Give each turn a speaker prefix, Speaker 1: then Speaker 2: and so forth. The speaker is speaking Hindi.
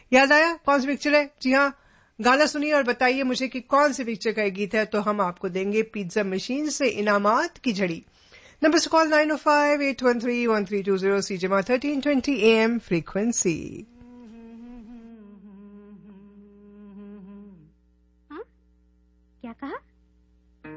Speaker 1: याद आया कौन सी पिक्चर है? जी हाँ, गाना सुनिए और बताइए मुझे कि कौन सी पिक्चर का गीत है, तो हम आपको देंगे पिज्जा मशीन से इनामात की झड़ी। नंबर से कॉल 905-813-1320, CJMA 1320 AM फ्रीक्वेंसी।